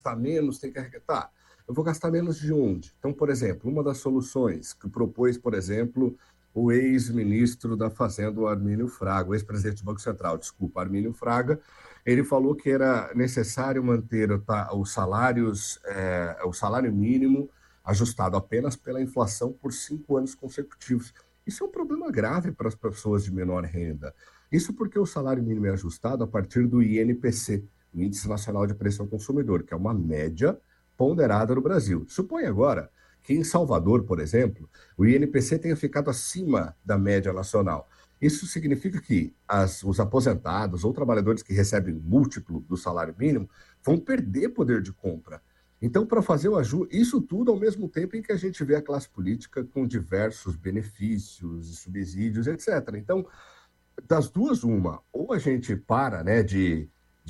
gastar menos, tem que arrecadar. Eu vou gastar menos de onde? Então, por exemplo, uma das soluções que propôs, por exemplo, o ex-ministro da Fazenda, o Armínio Fraga, o ex-presidente do Banco Central, desculpa, Armínio Fraga, ele falou que era necessário manter os salários, o salário mínimo ajustado apenas pela inflação por 5 anos consecutivos. Isso é um problema grave para as pessoas de menor renda. Isso porque o salário mínimo é ajustado a partir do INPC, o Índice Nacional de Preço ao Consumidor, que é uma média ponderada no Brasil. Suponha agora que em Salvador, por exemplo, o INPC tenha ficado acima da média nacional. Isso significa que os aposentados ou trabalhadores que recebem múltiplo do salário mínimo vão perder poder de compra. Então, para fazer o ajuste, isso tudo ao mesmo tempo em que a gente vê a classe política com diversos benefícios, subsídios, etc. Então, das duas, uma, ou a gente para, né, de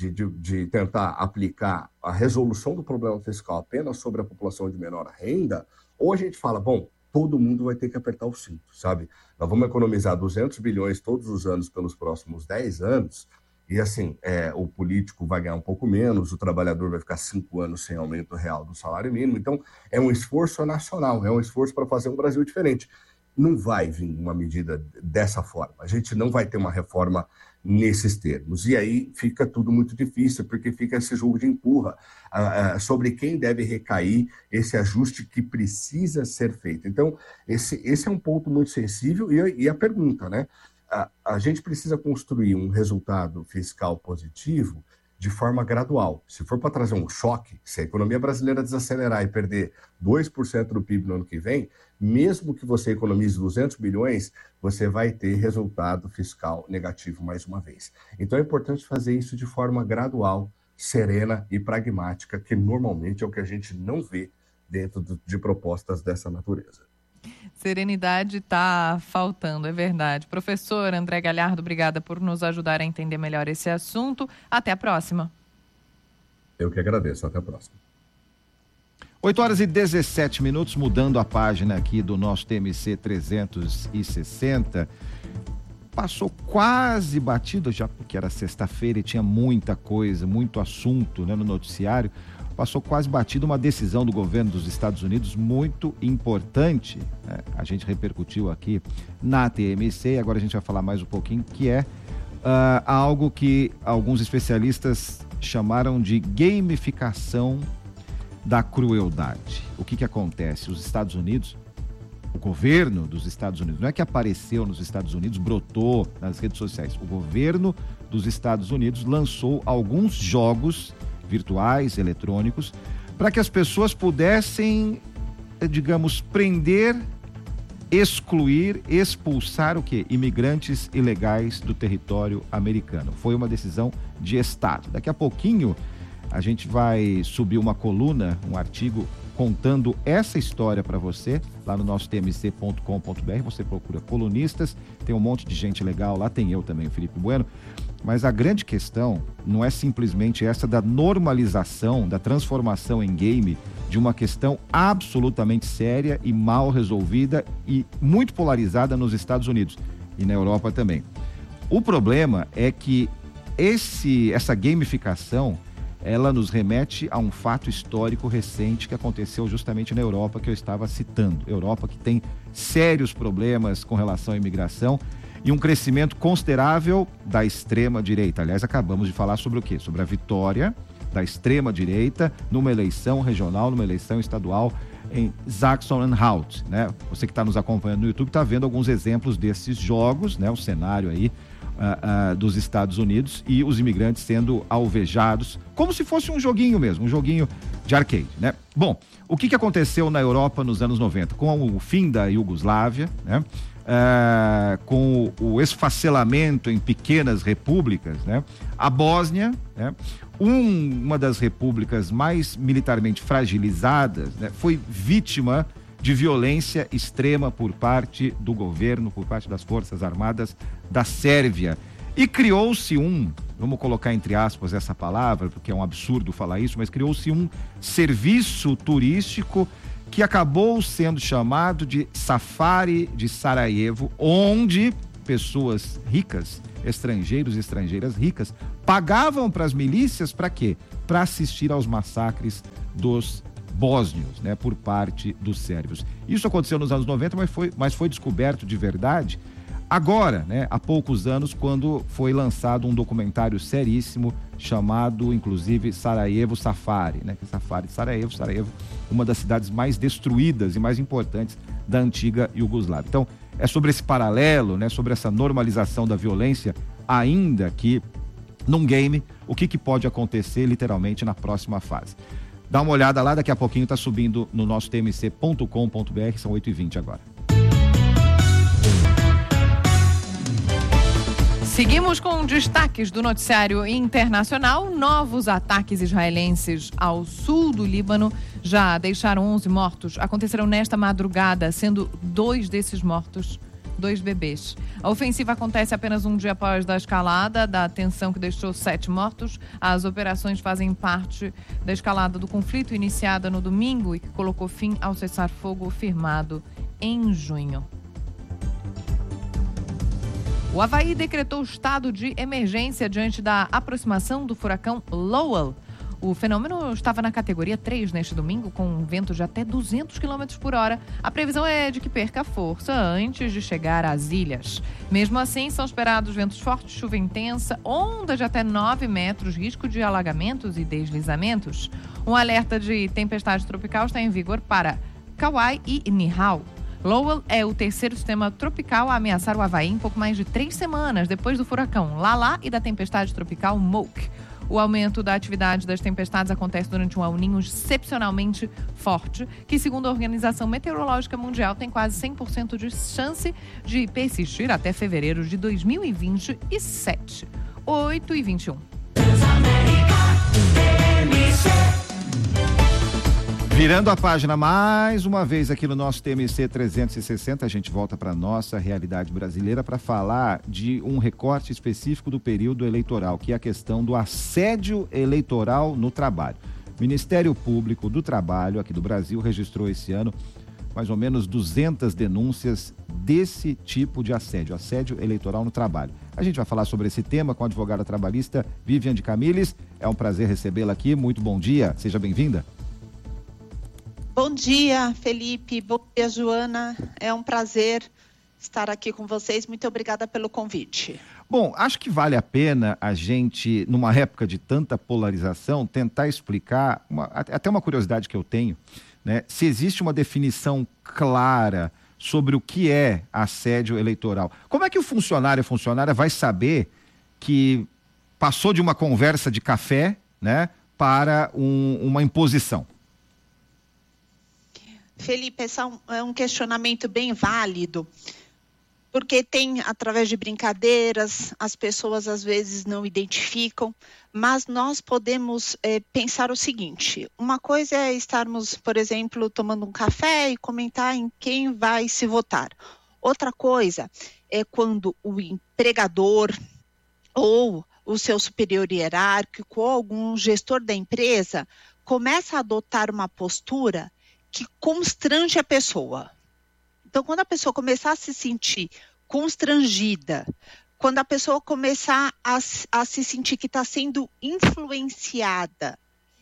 tentar aplicar a resolução do problema fiscal apenas sobre a população de menor renda, ou a gente fala, bom, todo mundo vai ter que apertar o cinto, sabe? Nós vamos economizar 200 bilhões todos os anos pelos próximos 10 anos, e assim, o político vai ganhar um pouco menos, o trabalhador vai ficar 5 anos sem aumento real do salário mínimo. Então, é um esforço nacional, é um esforço para fazer um Brasil diferente. Não vai vir uma medida dessa forma. A gente não vai ter uma reforma nesses termos. E aí fica tudo muito difícil, porque fica esse jogo de empurra sobre quem deve recair esse ajuste que precisa ser feito. Então, esse é um ponto muito sensível. E a pergunta, né? A gente precisa construir um resultado fiscal positivo de forma gradual. Se for para trazer um choque, se a economia brasileira desacelerar e perder 2% do PIB no ano que vem, mesmo que você economize 200 bilhões, você vai ter resultado fiscal negativo mais uma vez. Então é importante fazer isso de forma gradual, serena e pragmática, que normalmente é o que a gente não vê dentro de propostas dessa natureza. Serenidade está faltando, é verdade. Professor André Galhardo, obrigada por nos ajudar a entender melhor esse assunto. Até a próxima. Eu que agradeço. Até a próxima. 8h17, mudando a página aqui do nosso TMC 360. Passou quase batido, já porque era sexta-feira e tinha muita coisa, muito assunto, né, no noticiário. Passou quase batido uma decisão do governo dos Estados Unidos muito importante, né? A gente repercutiu aqui na TMC e agora a gente vai falar mais um pouquinho, que é algo que alguns especialistas chamaram de gamificação da crueldade. O que acontece? Os Estados Unidos, o governo dos Estados Unidos, não é que apareceu nos Estados Unidos, brotou nas redes sociais. O governo dos Estados Unidos lançou alguns jogos virtuais, eletrônicos, para que as pessoas pudessem, digamos, prender, excluir, expulsar o quê? Imigrantes ilegais do território americano. Foi uma decisão de Estado. Daqui a pouquinho a gente vai subir uma coluna, um artigo contando essa história para você, lá no nosso tmc.com.br. Você procura colunistas, tem um monte de gente legal lá, tem eu também, o Felipe Bueno. Mas a grande questão não é simplesmente essa da normalização, da transformação em game de uma questão absolutamente séria e mal resolvida e muito polarizada nos Estados Unidos e na Europa também. O problema é que essa gamificação, ela nos remete a um fato histórico recente que aconteceu justamente na Europa, que eu estava citando. Europa que tem sérios problemas com relação à imigração e um crescimento considerável da extrema-direita. Aliás, acabamos de falar sobre o quê? Sobre a vitória da extrema-direita numa eleição regional, numa eleição estadual em Sachsen-Anhalt, né? Você que está nos acompanhando no YouTube está vendo alguns exemplos desses jogos, né? O cenário aí dos Estados Unidos e os imigrantes sendo alvejados, como se fosse um joguinho mesmo, um joguinho de arcade, né? Bom, o que aconteceu na Europa nos anos 90? Com o fim da Iugoslávia, né? Com o esfacelamento em pequenas repúblicas, né? A Bósnia, né? Uma das repúblicas mais militarmente fragilizadas, né? Foi vítima de violência extrema por parte do governo, por parte das Forças Armadas da Sérvia. E criou-se vamos colocar entre aspas essa palavra, porque é um absurdo falar isso, mas criou-se um serviço turístico que acabou sendo chamado de Safari de Sarajevo, onde pessoas ricas, estrangeiros e estrangeiras ricas, pagavam para as milícias para quê? para assistir aos massacres dos bósnios, né, por parte dos sérvios. Isso aconteceu nos anos 90, mas foi descoberto de verdade agora, né, há poucos anos, quando foi lançado um documentário seríssimo chamado, inclusive, Sarajevo Safari, né? Sarajevo, uma das cidades mais destruídas e mais importantes da antiga Iugoslávia. Então, é sobre esse paralelo, né, sobre essa normalização da violência, ainda que num game, o que pode acontecer literalmente na próxima fase. Dá uma olhada lá, daqui a pouquinho está subindo no nosso tmc.com.br, são 8h20 agora. Seguimos com destaques do noticiário internacional. Novos ataques israelenses ao sul do Líbano já deixaram 11 mortos. Aconteceram nesta madrugada, sendo 2 desses mortos 2 bebês. A ofensiva acontece apenas um dia após a escalada da tensão que deixou 7 mortos. As operações fazem parte da escalada do conflito iniciada no domingo e que colocou fim ao cessar-fogo firmado em junho. O Havaí decretou estado de emergência diante da aproximação do furacão Lowell. O fenômeno estava na categoria 3 neste domingo, com um vento de até 200 km por hora. A previsão é de que perca força antes de chegar às ilhas. Mesmo assim, são esperados ventos fortes, chuva intensa, ondas de até 9 metros, risco de alagamentos e deslizamentos. Um alerta de tempestade tropical está em vigor para Kauai e Niihau. Lowell é o terceiro sistema tropical a ameaçar o Havaí em pouco mais de 3 semanas, depois do furacão Lala e da tempestade tropical Moke. O aumento da atividade das tempestades acontece durante um El Niño excepcionalmente forte, que, segundo a Organização Meteorológica Mundial, tem quase 100% de chance de persistir até fevereiro de 2027. 8h21. Virando a página mais uma vez aqui no nosso TMC 360, a gente volta para a nossa realidade brasileira para falar de um recorte específico do período eleitoral, que é a questão do assédio eleitoral no trabalho. O Ministério Público do Trabalho aqui do Brasil registrou esse ano mais ou menos 200 denúncias desse tipo de assédio eleitoral no trabalho. A gente vai falar sobre esse tema com a advogada trabalhista Vivian de Camilles. É um prazer recebê-la aqui. Muito bom dia, seja bem-vinda. Bom dia, Felipe. Bom dia, Joana. É um prazer estar aqui com vocês. Muito obrigada pelo convite. Bom, acho que vale a pena a gente, numa época de tanta polarização, tentar explicar, até uma curiosidade que eu tenho, né? Se existe uma definição clara sobre o que é assédio eleitoral. Como é que o funcionário ou funcionária vai saber que passou de uma conversa de café, né, para uma imposição? Felipe, esse é um questionamento bem válido, porque tem, através de brincadeiras, as pessoas às vezes não identificam, mas nós podemos pensar o seguinte: uma coisa é estarmos, por exemplo, tomando um café e comentar em quem vai se votar. Outra coisa é quando o empregador ou o seu superior hierárquico ou algum gestor da empresa começa a adotar uma postura que constrange a pessoa. Então, quando a pessoa começar a se sentir constrangida, quando a pessoa começar a se sentir que está sendo influenciada,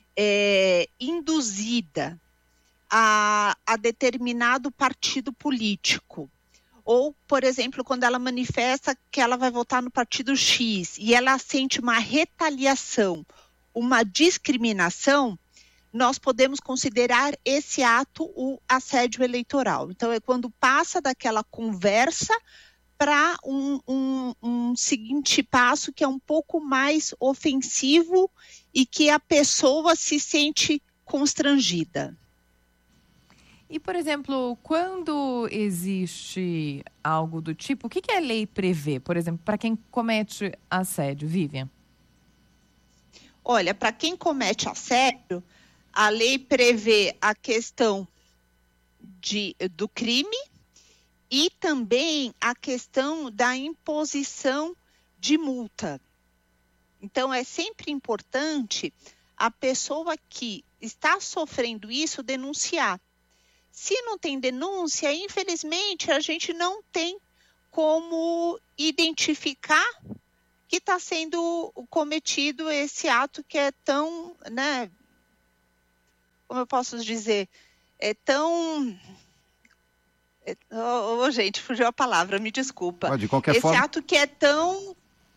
induzida a determinado partido político, ou, por exemplo, quando ela manifesta que ela vai votar no partido X e ela sente uma retaliação, uma discriminação, nós podemos considerar esse ato o assédio eleitoral. Então, é quando passa daquela conversa para um seguinte passo que é um pouco mais ofensivo e que a pessoa se sente constrangida. E, por exemplo, quando existe algo do tipo, o que a lei prevê, por exemplo, para quem comete assédio, Vivian? Olha, para quem comete assédio, a lei prevê a questão do crime e também a questão da imposição de multa. Então, é sempre importante a pessoa que está sofrendo isso denunciar. Se não tem denúncia, infelizmente, a gente não tem como identificar que está sendo cometido esse ato que é tão, né, como eu posso dizer, é tão... gente, fugiu a palavra, me desculpa. De qualquer esse forma... ato que é tão...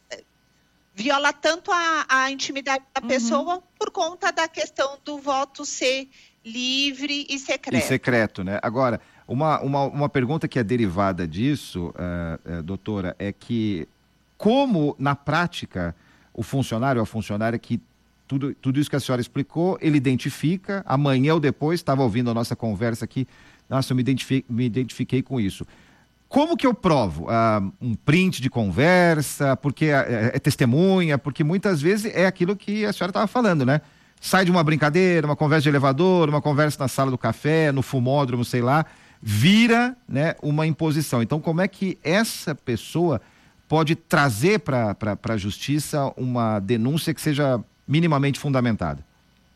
viola tanto a intimidade da pessoa por conta da questão do voto ser livre e secreto. E secreto, né? Agora, uma pergunta que é derivada disso, doutora, é que como, na prática, o funcionário ou a funcionária que tudo isso que a senhora explicou, ele identifica, amanhã ou depois, estava ouvindo a nossa conversa aqui, nossa, eu me identifiquei com isso. Como que eu provo? Um print de conversa, porque é testemunha, porque muitas vezes é aquilo que a senhora estava falando, né? Sai de uma brincadeira, uma conversa de elevador, uma conversa na sala do café, no fumódromo, sei lá, vira, né, uma imposição. Então, como é que essa pessoa pode trazer para a justiça uma denúncia que seja minimamente fundamentada?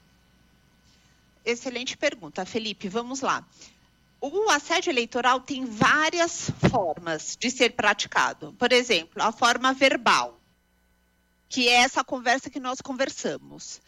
Excelente pergunta, Felipe. Vamos lá. O assédio eleitoral tem várias formas de ser praticado. Por exemplo, a forma verbal, que é essa conversa que nós conversamos.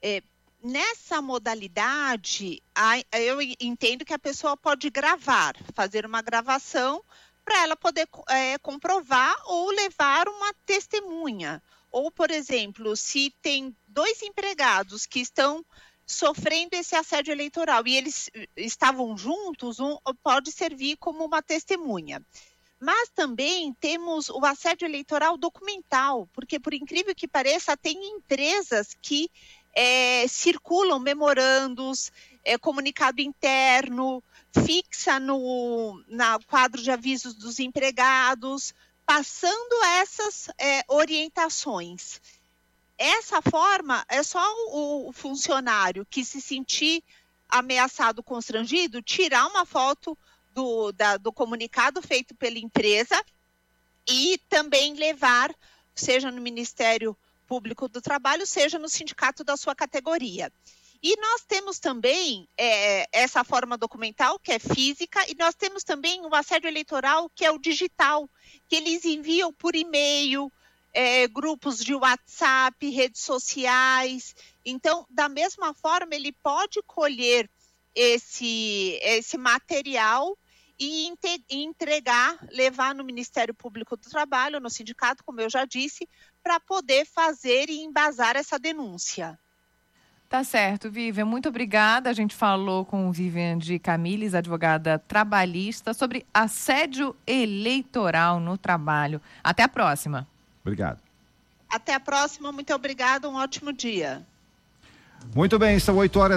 Nessa modalidade, eu entendo que a pessoa pode gravar, fazer uma gravação para ela poder comprovar ou levar uma testemunha. Ou, por exemplo, se tem 2 empregados que estão sofrendo esse assédio eleitoral e eles estavam juntos, pode servir como uma testemunha. Mas também temos o assédio eleitoral documental, porque, por incrível que pareça, tem empresas que circulam memorandos, comunicado interno, fixa no quadro de avisos dos empregados, passando essas orientações. Essa forma é só o funcionário que se sentir ameaçado, constrangido, tirar uma foto do comunicado feito pela empresa e também levar, seja no Ministério Público do Trabalho, seja no sindicato da sua categoria. E nós temos também essa forma documental, que é física, e nós temos também o assédio eleitoral, que é o digital, que eles enviam por e-mail, grupos de WhatsApp, redes sociais. Então, da mesma forma, ele pode colher esse material e entregar, levar no Ministério Público do Trabalho, no sindicato, como eu já disse, para poder fazer e embasar essa denúncia. Tá certo, Vivian. Muito obrigada. A gente falou com Vivian de Camilles, advogada trabalhista, sobre assédio eleitoral no trabalho. Até a próxima. Obrigado. Até a próxima. Muito obrigada. Um ótimo dia. Muito bem, são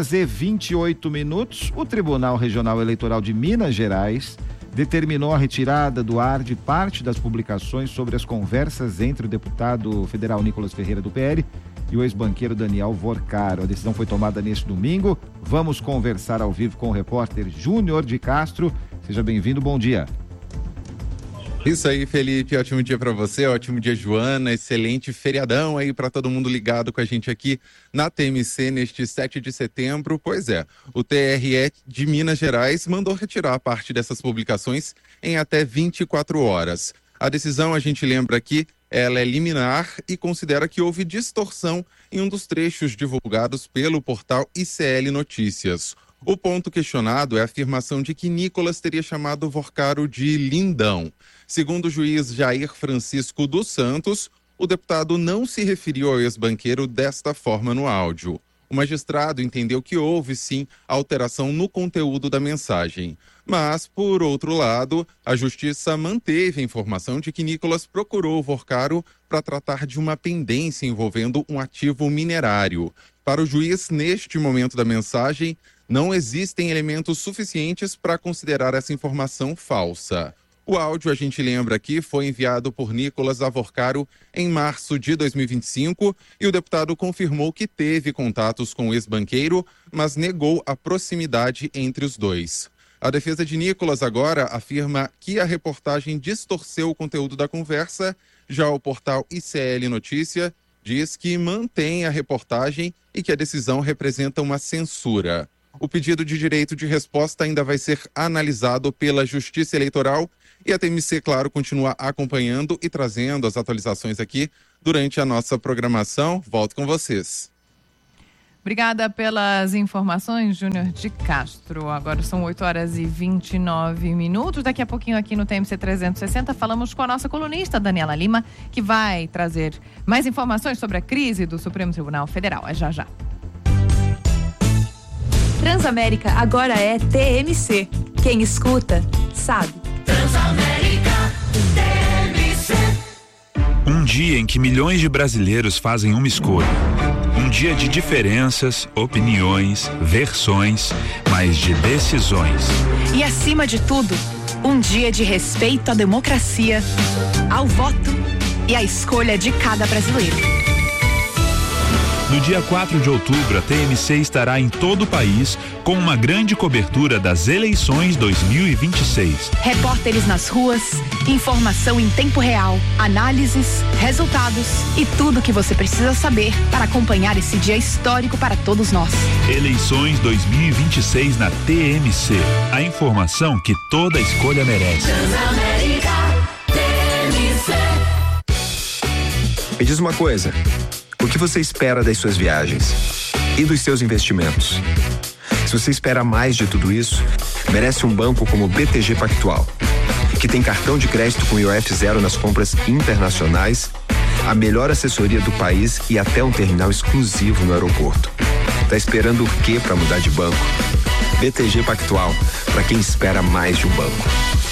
8h28. O Tribunal Regional Eleitoral de Minas Gerais determinou a retirada do ar de parte das publicações sobre as conversas entre o deputado federal Nicolas Ferreira, do PL, e o ex-banqueiro Daniel Vorcaro. A decisão foi tomada neste domingo. Vamos conversar ao vivo com o repórter Júnior de Castro. Seja bem-vindo, bom dia. Isso aí, Felipe, ótimo dia para você, ótimo dia, Joana, excelente feriadão aí para todo mundo ligado com a gente aqui na TMC neste 7 de setembro. Pois é, o TRE de Minas Gerais mandou retirar parte dessas publicações em até 24 horas. A decisão, a gente lembra aqui, ela é liminar e considera que houve distorção em um dos trechos divulgados pelo portal ICL Notícias. O ponto questionado é a afirmação de que Nicolas teria chamado Vorcaro de lindão. Segundo o juiz Jair Francisco dos Santos, o deputado não se referiu ao ex-banqueiro desta forma no áudio. O magistrado entendeu que houve, sim, alteração no conteúdo da mensagem. Mas, por outro lado, a justiça manteve a informação de que Nicolas procurou Vorcaro para tratar de uma pendência envolvendo um ativo minerário. Para o juiz, neste momento da mensagem, não existem elementos suficientes para considerar essa informação falsa. O áudio, a gente lembra aqui, foi enviado por Nicolas a Vorcaro em março de 2025 e o deputado confirmou que teve contatos com o ex-banqueiro, mas negou a proximidade entre os dois. A defesa de Nicolas agora afirma que a reportagem distorceu o conteúdo da conversa. Já o portal ICL Notícia diz que mantém a reportagem e que a decisão representa uma censura. O pedido de direito de resposta ainda vai ser analisado pela Justiça Eleitoral e a TMC, claro, continua acompanhando e trazendo as atualizações aqui durante a nossa programação. Volto com vocês. Obrigada pelas informações, Júnior de Castro. Agora são 8h29. Daqui a pouquinho aqui no TMC 360 falamos com a nossa colunista, Daniela Lima, que vai trazer mais informações sobre a crise do Supremo Tribunal Federal. É já já. Transamérica agora é TMC. Quem escuta, sabe. Transamérica TMC. Um dia em que milhões de brasileiros fazem uma escolha. Um dia de diferenças, opiniões, versões, mas de decisões. E acima de tudo, um dia de respeito à democracia, ao voto e à escolha de cada brasileiro. No dia 4 de outubro, a TMC estará em todo o país com uma grande cobertura das eleições 2026. Repórteres nas ruas, informação em tempo real, análises, resultados e tudo o que você precisa saber para acompanhar esse dia histórico para todos nós. Eleições 2026 na TMC. A informação que toda escolha merece. Me diz uma coisa. O que você espera das suas viagens e dos seus investimentos? Se você espera mais de tudo isso, merece um banco como o BTG Pactual, que tem cartão de crédito com IOF zero nas compras internacionais, a melhor assessoria do país e até um terminal exclusivo no aeroporto. Tá esperando o quê para mudar de banco? BTG Pactual, para quem espera mais de um banco.